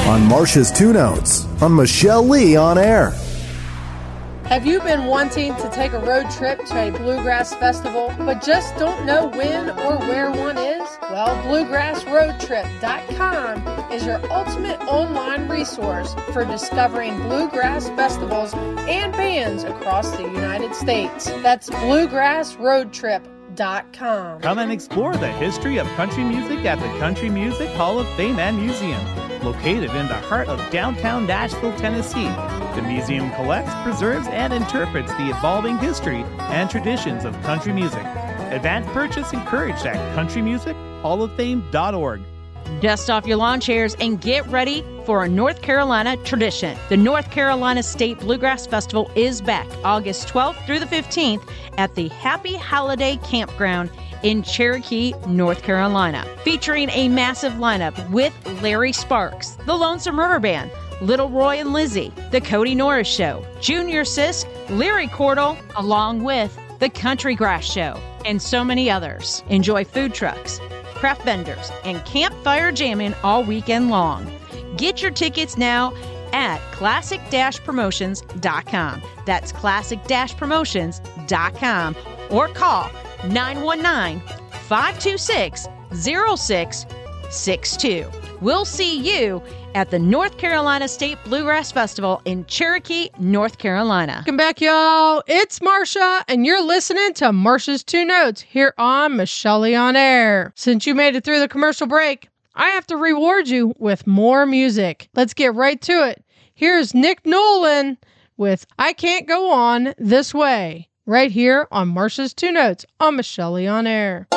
on Marcia's Two Notes on Michelle Lee on Air. Have you been wanting to take a road trip to a bluegrass festival, but just don't know when or where one is? Well, bluegrassroadtrip.com is your ultimate online resource for discovering bluegrass festivals and bands across the United States. That's bluegrassroadtrip.com. Come and explore the history of country music at the Country Music Hall of Fame and Museum. Located in the heart of downtown Nashville, Tennessee, the museum collects, preserves, and interprets the evolving history and traditions of country music. Advanced purchase encouraged at countrymusichofoffame.org. Dust off your lawn chairs and get ready for a North Carolina tradition. The North Carolina State Bluegrass Festival is back August 12th through the 15th at the Happy Holiday Campground in Cherokee, North Carolina, featuring a massive lineup with Larry Sparks, the Lonesome River Band, Little Roy and Lizzie, the Cody Norris Show, Junior Sis, Leary Cordell, along with the Country Grass Show, and so many others. Enjoy food trucks, craft vendors, and campfire jamming all weekend long. Get your tickets now at classic-promotions.com. That's classic-promotions.com or call 919-526-0662. We'll see you at the North Carolina State Bluegrass Festival in Cherokee, North Carolina. Welcome back, y'all. It's Marcia, and you're listening to Marcia's Two Notes here on Michelle Lee on Air. Since you made it through the commercial break, I have to reward you with more music. Let's get right to it. Here's Nick Nolan with I Can't Go On This Way, right here on Marcia's Two Notes on Michelle Lee on Air.